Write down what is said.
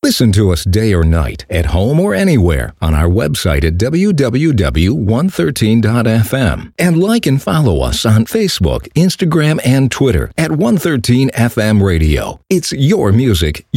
Listen to us day or night, at home or anywhere, on our website at www.113.fm. And like and follow us on Facebook, Instagram, and Twitter at 113FM Radio. It's your music,